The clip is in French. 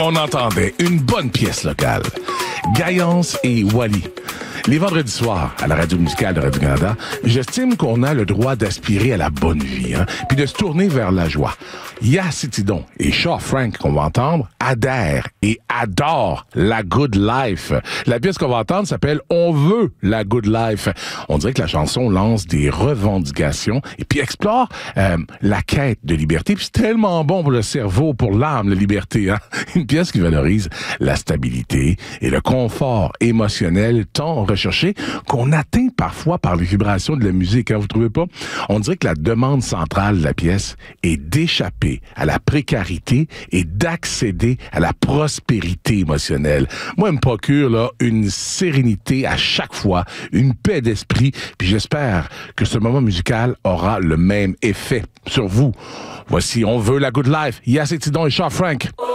On entendait une bonne pièce locale. Gaillance et Wally. Les vendredis soirs, à la radio musicale de Radio-Canada, j'estime qu'on a le droit d'aspirer à la bonne vie, puis de se tourner vers la joie. Yass Tidon et Shaw Frank, qu'on va entendre, adhèrent et adorent la good life. La pièce qu'on va entendre s'appelle « On veut la good life ». On dirait que la chanson lance des revendications et puis explore la quête de liberté. Puis c'est tellement bon pour le cerveau, pour l'âme, la liberté. Une pièce qui valorise la stabilité et le confort émotionnel tant recherché qu'on atteint parfois par les vibrations de la musique. Vous trouvez pas? On dirait que la demande centrale de la pièce est d'échapper à la précarité et d'accéder à la prospérité émotionnelle. Moi, elle me procure là une sérénité à chaque fois, une paix d'esprit, puis j'espère que ce moment musical aura le même effet sur vous. Voici On veut la good life. Yass Tidon et Shaw Frank.